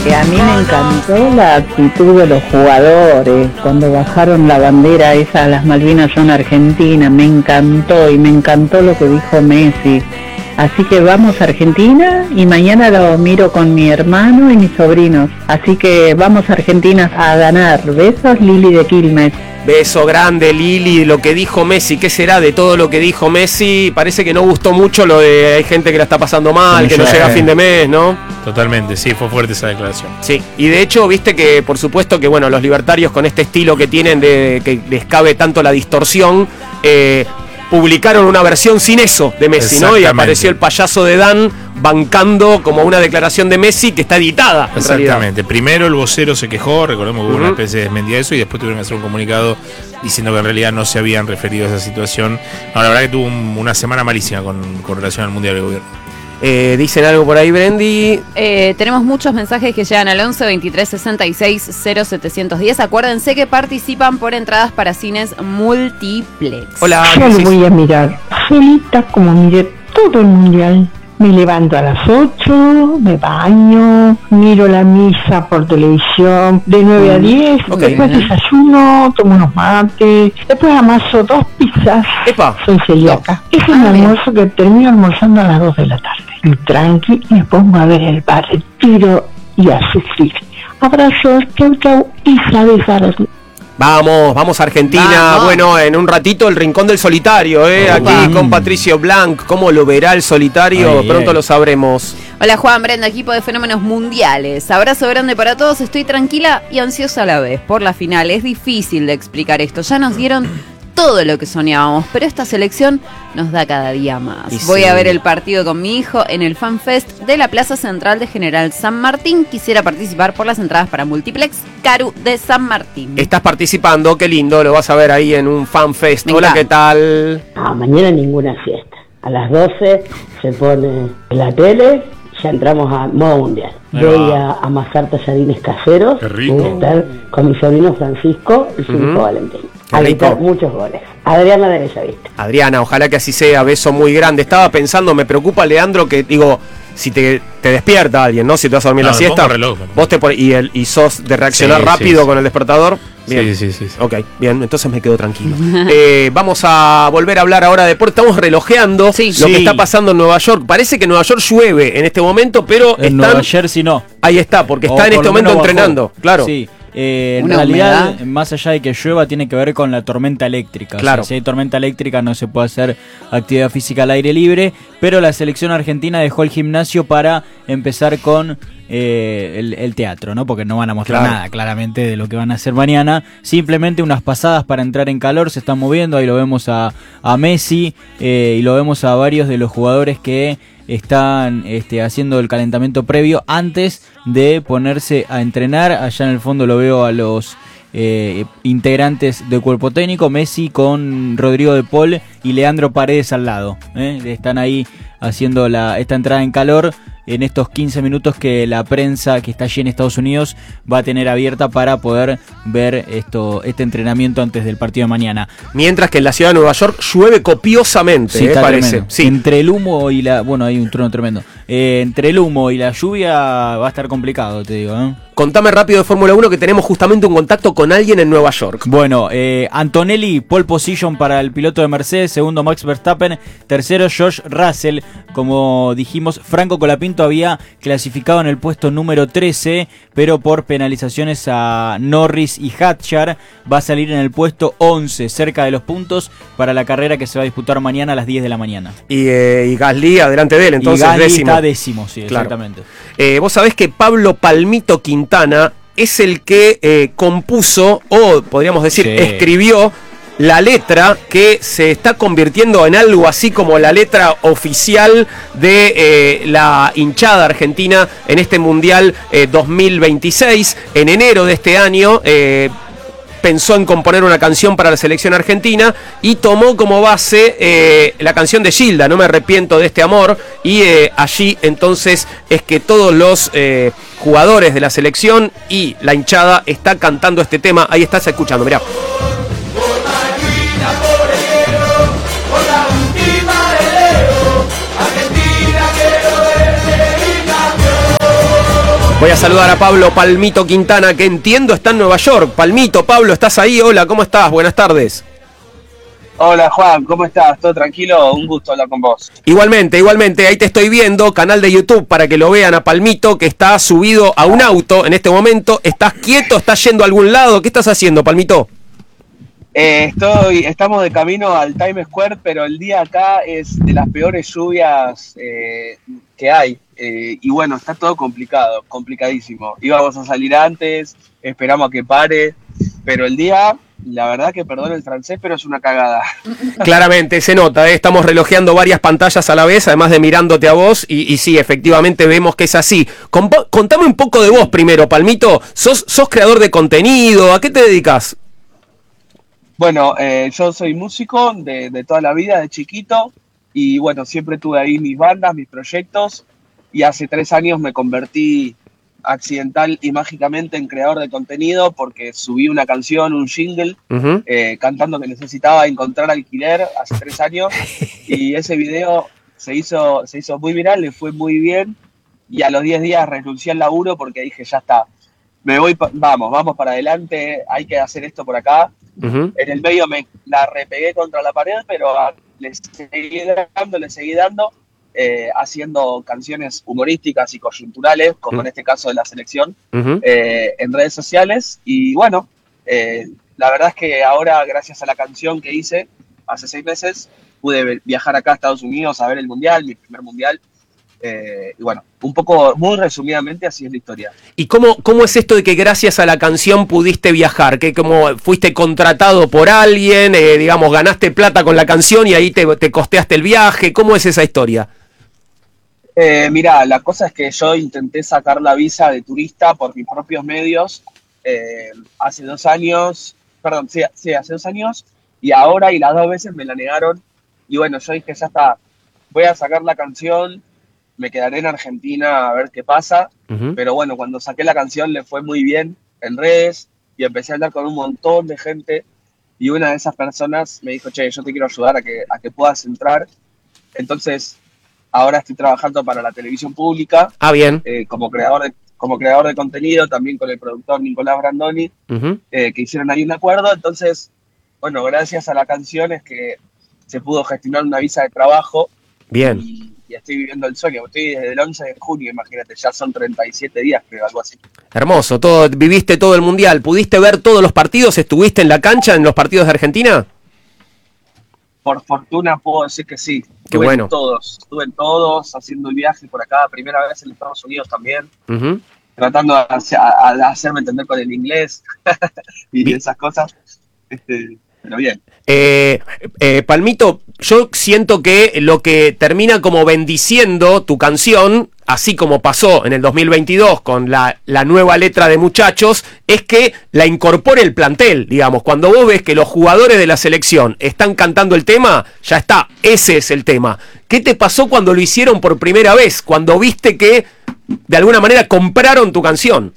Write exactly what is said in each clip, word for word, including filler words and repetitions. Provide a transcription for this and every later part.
Y a mí me encantó la actitud de los jugadores cuando bajaron la bandera esa, las Malvinas son Argentina, me encantó y me encantó lo que dijo Messi. Así que vamos a Argentina y mañana lo miro con mi hermano y mis sobrinos. Así que vamos a Argentina a ganar. Besos, Lili de Quilmes. Beso grande, Lili. Lo que dijo Messi, ¿qué será de todo lo que dijo Messi? Parece que no gustó mucho lo de hay gente que la está pasando mal, sí, que no llega a fin de mes, ¿no? Totalmente, sí, fue fuerte esa declaración. Sí, y de hecho, viste que por supuesto que, bueno, los libertarios con este estilo que tienen de que les cabe tanto la distorsión, eh, publicaron una versión sin eso de Messi, ¿no? Y apareció el payaso de Dan bancando como una declaración de Messi que está editada. Exactamente. Primero el vocero se quejó, recordemos que hubo uh-huh. una especie de desmentida de eso, y después tuvieron que hacer un comunicado diciendo que en realidad no se habían referido a esa situación. No, la verdad que tuvo un, una semana malísima con, con relación al Mundial de Gobierno. Eh, ¿Dicen algo por ahí, Brendi? Eh, tenemos muchos mensajes que llegan al once veintitrés sesenta y seis cero setecientos diez. Acuérdense que participan por entradas para cines multiplex. Hola. Yo lo voy a mirar solita como miré todo el Mundial. Me levanto a las ocho, me baño, miro la misa por televisión de nueve a diez, okay. Después desayuno, tomo unos mates, después amaso dos pizzas. Epa. Soy celíaca. Es un ah, almuerzo que termino almorzando a las dos de la tarde. Y tranqui, me pongo a ver el partido y a sufrir. Abrazos, chau chau y sabes a los... Vamos, vamos a Argentina. Vamos. Bueno, en un ratito el Rincón del Solitario, ¿eh? Opa. Aquí con Patricio Blanc. ¿Cómo lo verá el solitario? Ay, Pronto ay. lo sabremos. Hola Juan, Brenda, equipo de Fenómenos Mundiales. Abrazo grande para todos. Estoy tranquila y ansiosa a la vez por la final. Es difícil de explicar esto. Ya nos dieron todo lo que soñábamos, pero esta selección nos da cada día más. Y Voy sí. a ver el partido con mi hijo en el FanFest de la Plaza Central de General San Martín. Quisiera participar por las entradas para Multiplex Caru de San Martín. Estás participando, qué lindo, lo vas a ver ahí en un FanFest. Venga. Hola, ¿qué tal? Ah, mañana ninguna fiesta. A las doce se pone la tele, ya entramos a modo mundial. Voy a amasar tallarines caseros. Qué rico. Voy a estar con mi sobrino Francisco y su uh-huh. hijo Valentín. A gritar muchos goles. Adriana de Bellavista. Adriana, ojalá que así sea. Beso muy grande. Estaba pensando, me preocupa, Leandro, que digo, si te, te despierta alguien, ¿no? Si te vas a dormir no, la siesta, reloj, vos te pon- y, el, y sos de reaccionar sí, rápido sí, con sí. el despertador. Bien. Sí, sí, sí, sí. Ok, bien, entonces me quedo tranquilo. eh, vamos a volver a hablar ahora de deporte. Estamos relojeando sí. lo sí. que está pasando en Nueva York. Parece que en Nueva York llueve en este momento, pero en están... Nueva Jersey no. Ahí está, porque está o en este momento entrenando. Bajó. Claro. Sí. Eh, en realidad, humedad. Más allá de que llueva, tiene que ver con la tormenta eléctrica. Claro. O sea, si hay tormenta eléctrica no se puede hacer actividad física al aire libre, pero la selección argentina dejó el gimnasio para empezar con eh, el, el teatro, ¿no? Porque no van a mostrar claro. nada claramente de lo que van a hacer mañana. Simplemente unas pasadas para entrar en calor, se están moviendo. Ahí lo vemos a, a Messi eh, y lo vemos a varios de los jugadores que están este, haciendo el calentamiento previo antes de ponerse a entrenar. Allá en el fondo lo veo a los eh, integrantes del cuerpo técnico, Messi con Rodrigo de Paul y Leandro Paredes al lado. ¿eh? Están ahí haciendo la, esta entrada en calor en estos quince minutos que la prensa que está allí en Estados Unidos va a tener abierta para poder ver esto, este entrenamiento antes del partido de mañana. Mientras que en la ciudad de Nueva York llueve copiosamente, sí, eh, parece. Sí. Entre el humo y la... Bueno, hay un trueno tremendo. Eh, entre el humo y la lluvia va a estar complicado, te digo, ¿eh? Contame rápido de Fórmula uno que tenemos justamente un contacto con alguien en Nueva York. Bueno, eh, Antonelli, pole position para el piloto de Mercedes, segundo Max Verstappen, tercero George Russell. Como dijimos, Franco Colapinto había clasificado en el puesto número trece, pero por penalizaciones a Norris y Hadjar va a salir en el puesto once, cerca de los puntos para la carrera que se va a disputar mañana a las diez de la mañana. Y, eh, y Gasly adelante de él, entonces y Gasly décimo. está décimo, sí, claro. exactamente. Eh, vos sabés que Pablo Palmito Quintana es el que eh, compuso, o podríamos decir, sí. escribió la letra que se está convirtiendo en algo así como la letra oficial de eh, la hinchada argentina en este Mundial eh, dos mil veintiséis. En enero de este año eh, pensó en componer una canción para la selección argentina y tomó como base eh, la canción de Gilda, No me arrepiento de este amor, y eh, allí entonces es que todos los eh, jugadores de la selección y la hinchada está cantando este tema. Ahí estás escuchando, mirá. Voy a saludar a Pablo Palmito Quintana, que entiendo está en Nueva York. Palmito, Pablo, ¿estás ahí? Hola, ¿cómo estás? Buenas tardes. Hola Juan, ¿cómo estás? ¿Todo tranquilo? Un gusto hablar con vos. Igualmente, igualmente, ahí te estoy viendo, canal de YouTube para que lo vean a Palmito, que está subido a un auto en este momento. ¿Estás quieto? ¿Estás yendo a algún lado? ¿Qué estás haciendo, Palmito? Eh, estoy, estamos de camino al Times Square, pero el día acá es de las peores lluvias eh, que hay. Eh, y bueno, está todo complicado, complicadísimo. Íbamos a salir antes, esperamos a que pare, pero el día, la verdad que perdón el francés, pero es una cagada. Claramente, se nota, ¿eh? Estamos relojeando varias pantallas a la vez, además de mirándote a vos, y, y sí, efectivamente vemos que es así. Con, contame un poco de vos primero, Palmito. ¿Sos, sos creador de contenido? ¿A qué te dedicas? Bueno, eh, yo soy músico de, de toda la vida, de chiquito, y bueno, siempre tuve ahí mis bandas, mis proyectos, y hace tres años me convertí accidental y mágicamente en creador de contenido porque subí una canción, un jingle, uh-huh. eh, cantando que necesitaba encontrar alquiler hace tres años, y ese video se hizo, se hizo muy viral, le fue muy bien, y a los diez días renuncié al laburo porque dije, ya está, me voy, pa- vamos, vamos para adelante, hay que hacer esto por acá. Uh-huh. En el medio me la repegué contra la pared, pero le seguí dando, le seguí dando, eh, haciendo canciones humorísticas y coyunturales, como uh-huh. en este caso de la selección, uh-huh. eh, en redes sociales. Y bueno, eh, la verdad es que ahora, gracias a la canción que hice hace seis meses, pude viajar acá a Estados Unidos a ver el Mundial, mi primer Mundial. Eh, y bueno, un poco, muy resumidamente, así es la historia. ¿Y cómo, cómo es esto de que gracias a la canción pudiste viajar? ¿Que como fuiste contratado por alguien, eh, digamos, ganaste plata con la canción y ahí te, te costeaste el viaje? ¿Cómo es esa historia? Eh, mirá, la cosa es que yo intenté sacar la visa de turista por mis propios medios eh, hace dos años, perdón, sí, sí, hace dos años, y ahora y las dos veces me la negaron. Y bueno, yo dije, ya está, voy a sacar la canción, me quedaré en Argentina a ver qué pasa, uh-huh. pero bueno, cuando saqué la canción le fue muy bien en redes y empecé a hablar con un montón de gente y una de esas personas me dijo, che, yo te quiero ayudar a que, a que puedas entrar. Entonces, ahora estoy trabajando para la televisión pública. Ah, bien. Eh, como creador de, como creador de contenido, también con el productor Nicolás Brandoni, uh-huh. eh, que hicieron ahí un acuerdo. Entonces, bueno, gracias a la canción es que se pudo gestionar una visa de trabajo. Bien. Y, y estoy viviendo el sueño. Estoy desde el once de junio, imagínate, ya son treinta y siete días, creo, algo así. Hermoso, todo, viviste todo el Mundial. ¿Pudiste ver todos los partidos? ¿Estuviste en la cancha en los partidos de Argentina? Por fortuna puedo decir que sí. Qué estuve bueno. en todos, estuve en todos, haciendo el viaje por acá, primera vez en Estados Unidos también, uh-huh. tratando de hacer, a, a hacerme entender con el inglés y bien. Esas cosas. Este, pero bien. Eh, eh, Palmito, yo siento que lo que termina como bendiciendo tu canción, así como pasó en el dos mil veintidós con la, la nueva letra de Muchachos, es que la incorpore el plantel, digamos. Cuando vos ves que los jugadores de la selección están cantando el tema, ya está, ese es el tema. ¿Qué te pasó cuando lo hicieron por primera vez? Cuando viste que de alguna manera compraron tu canción.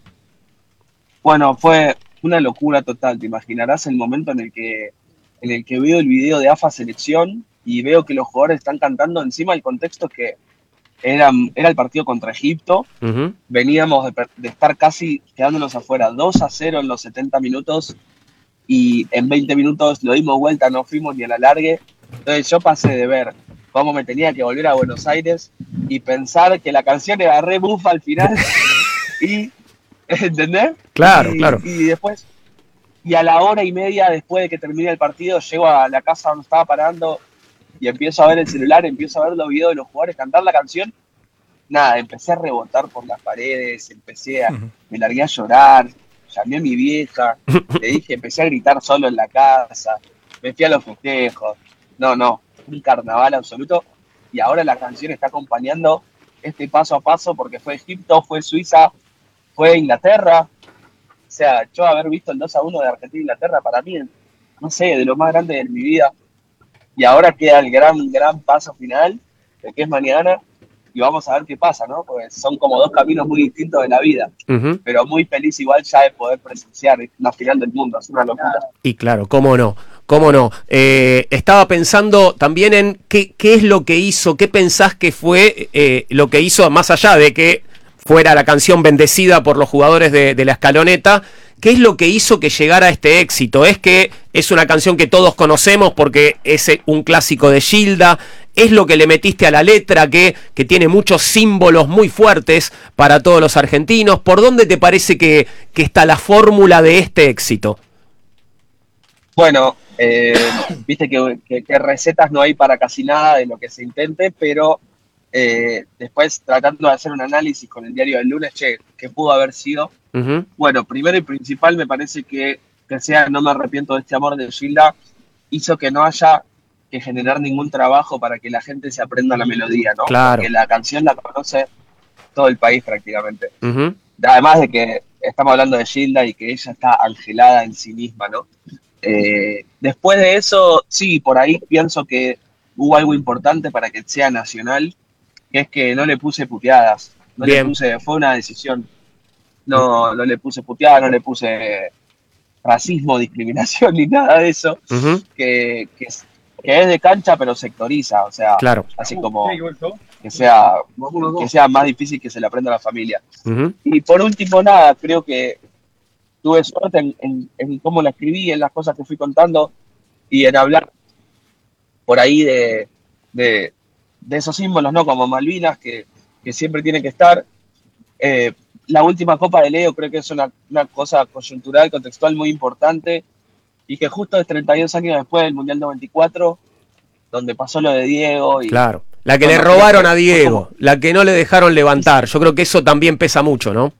Bueno, fue una locura total. Te imaginarás el momento en el que en el que veo el video de A F A Selección y veo que los jugadores están cantando. Encima el contexto es que era, era el partido contra Egipto, uh-huh. veníamos de, de estar casi quedándonos afuera dos a cero en los setenta minutos y en veinte minutos lo dimos vuelta, no fuimos ni a la largue. Entonces yo pasé de ver cómo me tenía que volver a Buenos Aires y pensar que la canción era re bufa al final y ¿entendés? Claro, y, claro. Y después Y a la hora y media después de que termine el partido, llego a la casa donde estaba parando y empiezo a ver el celular, empiezo a ver los videos de los jugadores cantar la canción. Nada, empecé a rebotar por las paredes, empecé a, uh-huh. me largué a llorar, llamé a mi vieja, le dije, empecé a gritar solo en la casa, me fui a los festejos. No, no, un carnaval absoluto. Y ahora la canción está acompañando este paso a paso porque fue Egipto, fue Suiza, fue Inglaterra. O sea, yo haber visto el dos a uno de Argentina e Inglaterra para mí, no sé, de lo más grande de mi vida. Y ahora queda el gran, gran paso final, de que es mañana, y vamos a ver qué pasa, ¿no? Porque son como dos caminos muy distintos de la vida. Uh-huh. Pero muy feliz igual ya de poder presenciar la final del mundo, es una locura. Y claro, cómo no, cómo no. Eh, estaba pensando también en qué, qué es lo que hizo, qué pensás que fue eh, lo que hizo, más allá de que fuera la canción bendecida por los jugadores de, de la Escaloneta. ¿Qué es lo que hizo que llegara a este éxito? ¿Es que es una canción que todos conocemos porque es un clásico de Gilda? ¿Es lo que le metiste a la letra que, que tiene muchos símbolos muy fuertes para todos los argentinos? ¿Por dónde te parece que, que está la fórmula de este éxito? Bueno, eh, viste que, que, que recetas no hay para casi nada de lo que se intente, pero eh, después tratando de hacer un análisis con el diario del lunes, che, ¿qué pudo haber sido? Uh-huh. Bueno, primero y principal me parece que que sea No me arrepiento de este amor de Gilda hizo que no haya que generar ningún trabajo para que la gente se aprenda la melodía, ¿no? Claro. Porque la canción la conoce todo el país prácticamente. Uh-huh. Además de que estamos hablando de Gilda y que ella está angelada en sí misma, ¿no? Eh, después de eso, sí, por ahí pienso que hubo algo importante para que sea nacional, que es que no le puse puteadas, no Bien. le puse, fue una decisión, no, no le puse puteadas, no le puse racismo, discriminación ni nada de eso, uh-huh. que, que, que es de cancha pero sectoriza, o sea, claro. así como que sea, que sea más difícil que se le aprenda a la familia. Uh-huh. Y por último, nada, creo que tuve suerte en, en, en cómo la escribí, en las cosas que fui contando y en hablar por ahí de, de, de esos símbolos, ¿no? Como Malvinas, que, que siempre tienen que estar. Eh, la última Copa de Leo creo que es una, una cosa coyuntural, contextual muy importante y que justo es treinta y dos años después del Mundial noventa y cuatro, donde pasó lo de Diego. Y, claro, la que bueno, le robaron a Diego, la que no le dejaron levantar. Yo creo que eso también pesa mucho, ¿no?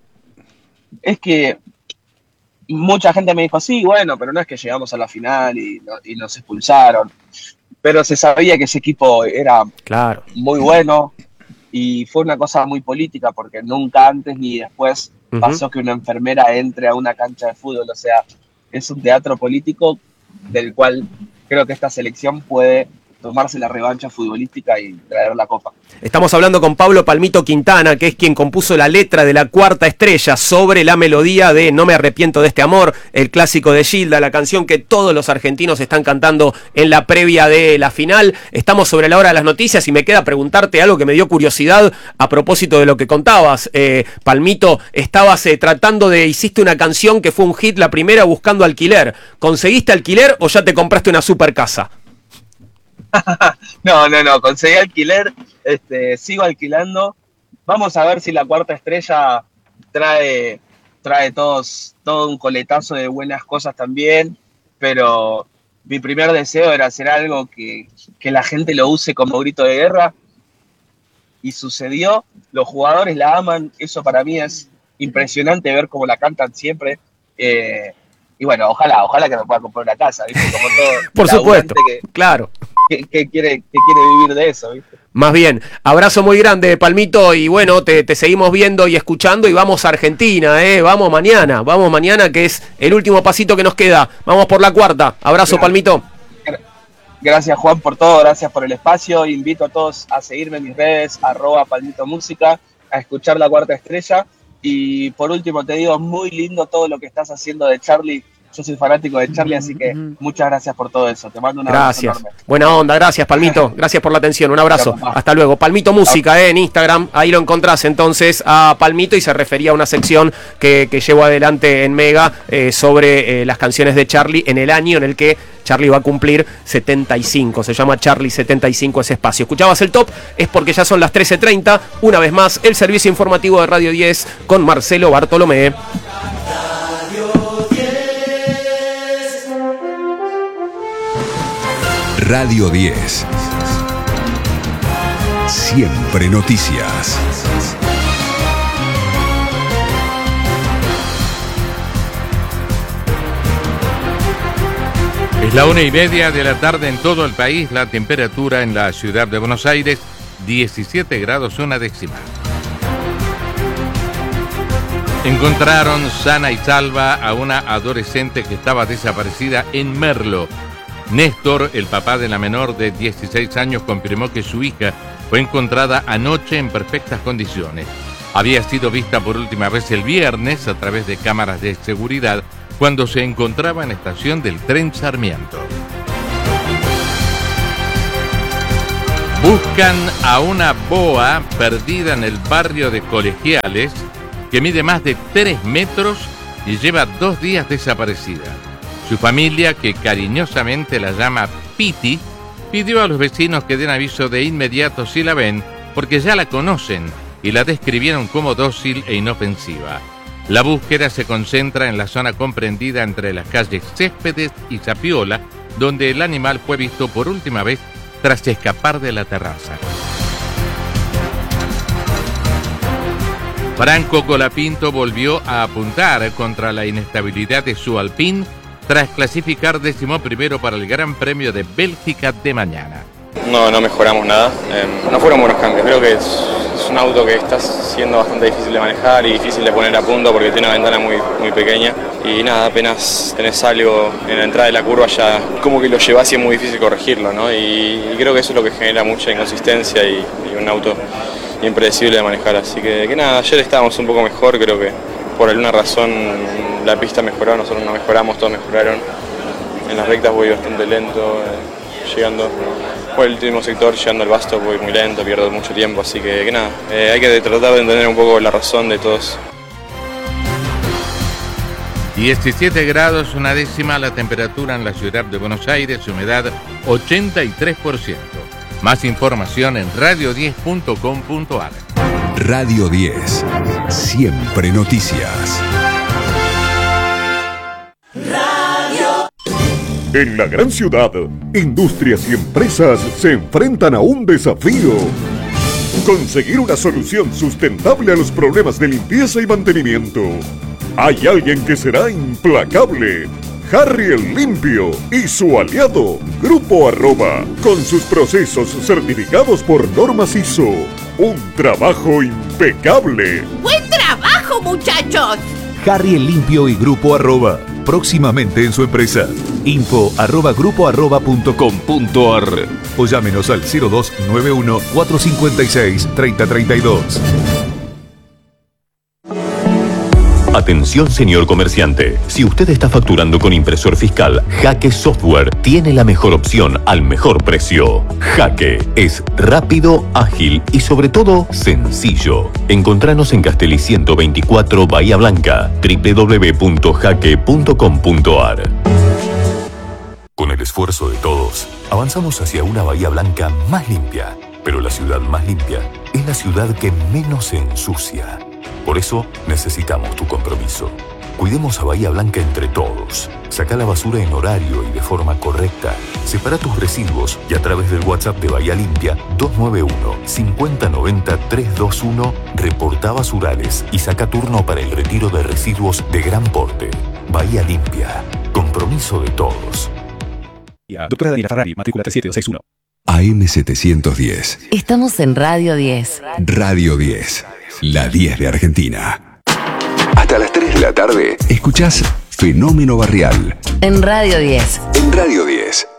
Es que mucha gente me dijo, sí, bueno, pero no es que llegamos a la final y, no, y nos expulsaron. Pero se sabía que ese equipo era claro. muy bueno y fue una cosa muy política porque nunca antes ni después uh-huh. pasó que una enfermera entre a una cancha de fútbol. O sea, es un teatro político del cual creo que esta selección puede tomarse la revancha futbolística y traer la copa. Estamos hablando con Pablo Palmito Quintana, que es quien compuso la letra de La Cuarta Estrella sobre la melodía de No me arrepiento de este amor, el clásico de Gilda, la canción que todos los argentinos están cantando en la previa de la final. Estamos sobre la hora de las noticias y me queda preguntarte algo que me dio curiosidad a propósito de lo que contabas. Eh, Palmito, estabas eh, tratando de, hiciste una canción que fue un hit, la primera, buscando alquiler. ¿Conseguiste alquiler o ya te compraste una super casa? no, no, no, conseguí alquiler, este, sigo alquilando. Vamos a ver si La Cuarta Estrella trae, trae todos, todo un coletazo de buenas cosas también, pero mi primer deseo era hacer algo que, que la gente lo use como grito de guerra, y sucedió, los jugadores la aman, eso para mí es impresionante ver cómo la cantan siempre. Eh, y bueno, ojalá, ojalá que me pueda comprar una casa, ¿viste? Como todo. Por supuesto, que, claro. Que, que, quiere, que quiere vivir de eso, ¿viste? Más bien, abrazo muy grande, Palmito, y bueno, te, te seguimos viendo y escuchando y vamos a Argentina, ¿eh? Vamos mañana, vamos mañana, que es el último pasito que nos queda. Vamos por la cuarta. Abrazo, gracias. Palmito. Gracias, Juan, por todo, gracias por el espacio. Invito a todos a seguirme en mis redes, arroba Palmito Música, a escuchar La Cuarta Estrella. Y por último te digo, muy lindo todo lo que estás haciendo de Charlie. Yo soy fanático de Charlie, así que muchas gracias por todo eso. Te mando un abrazo gracias. enorme. Buena onda, gracias, Palmito. Gracias por la atención. Un abrazo. Chao, hasta luego. Palmito Música, eh, en Instagram. Ahí lo encontrás entonces a Palmito y se refería a una sección que, que llevo adelante en Mega eh, sobre eh, las canciones de Charlie en el año en el que Charlie va a cumplir setenta y cinco. Se llama Charlie setenta y cinco ese espacio. Escuchabas el top, es porque ya son las trece treinta. Una vez más, el servicio informativo de Radio diez con Marcelo Bartolomé. Radio diez. Siempre noticias. Es la una y media de la tarde en todo el país. La temperatura en la ciudad de Buenos Aires, diecisiete grados una décima. Encontraron sana y salva a una adolescente que estaba desaparecida en Merlo. Néstor, el papá de la menor de dieciséis años, confirmó que su hija fue encontrada anoche en perfectas condiciones. Había sido vista por última vez el viernes a través de cámaras de seguridad cuando se encontraba en la estación del tren Sarmiento. Buscan a una boa perdida en el barrio de Colegiales que mide más de tres metros y lleva dos días desaparecida. Su familia, que cariñosamente la llama Piti, pidió a los vecinos que den aviso de inmediato si la ven, porque ya la conocen y la describieron como dócil e inofensiva. La búsqueda se concentra en la zona comprendida entre las calles Céspedes y Zapiola, donde el animal fue visto por última vez tras escapar de la terraza. Franco Colapinto volvió a apuntar contra la inestabilidad de su Alpine tras clasificar décimo primero para el Gran Premio de Bélgica de mañana. No, no mejoramos nada. Eh, no fueron buenos cambios. Creo que es, es un auto que está siendo bastante difícil de manejar y difícil de poner a punto porque tiene una ventana muy, muy pequeña. Y nada, apenas tenés algo en la entrada de la curva ya como que lo llevas y es muy difícil corregirlo, ¿no? Y, y creo que eso es lo que genera mucha inconsistencia y, y un auto impredecible de manejar. Así que, que nada, ayer estábamos un poco mejor, creo que por alguna razón la pista mejoró, nosotros no mejoramos, todos mejoraron. En las rectas voy bastante lento, eh, llegando por el último sector, llegando al Basto voy muy lento, pierdo mucho tiempo, así que, que nada, eh, hay que tratar de entender un poco la razón de todos. diecisiete grados, una décima la temperatura en la ciudad de Buenos Aires, humedad ochenta y tres por ciento. Más información en radio diez punto com punto ar. Radio diez, siempre noticias. En la gran ciudad, industrias y empresas se enfrentan a un desafío. Conseguir una solución sustentable a los problemas de limpieza y mantenimiento. Hay alguien que será implacable. Harry el Limpio y su aliado, Grupo Arroba, con sus procesos certificados por normas I S O. Un trabajo impecable. ¡Buen trabajo, muchachos! Harry el Limpio y Grupo Arroba, próximamente en su empresa. Info arroba grupo arroba punto com punto ar o llámenos al cero dos nueve uno cuatro cinco seis tres cero tres dos. Atención, señor comerciante. Si usted está facturando con impresor fiscal, Jaque Software tiene la mejor opción al mejor precio. Jaque es rápido, ágil y sobre todo sencillo. Encontranos en Castelli ciento veinticuatro, Bahía Blanca, doble u doble u doble u punto jaque punto com punto ar. Con el esfuerzo de todos, avanzamos hacia una Bahía Blanca más limpia. Pero la ciudad más limpia es la ciudad que menos se ensucia. Por eso necesitamos tu compromiso. Cuidemos a Bahía Blanca entre todos. Saca la basura en horario y de forma correcta. Separa tus residuos y a través del WhatsApp de Bahía Limpia dos nueve uno, cinco cero nueve cero, tres dos uno reporta basurales y saca turno para el retiro de residuos de gran porte. Bahía Limpia. Compromiso de todos. Doctora Daniela Ferrari, matrícula tres siete dos seis uno. A M setecientos diez. Estamos en Radio diez. Radio diez. La diez de Argentina. Hasta las tres de la tarde, escuchás Fenómeno Barrial. En Radio diez. En Radio diez.